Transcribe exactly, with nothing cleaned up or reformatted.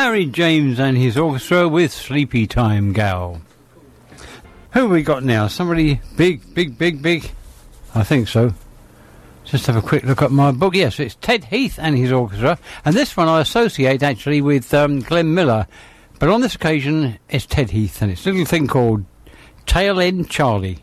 Harry James and his orchestra with Sleepy Time Gal. Who have we got now? Somebody big, big, big, big? I think so. Just have a quick look at my book. Yes, it's Ted Heath and his orchestra. And this one I associate actually with um, Glenn Miller. But on this occasion, it's Ted Heath and it's a little thing called Tail End Charlie.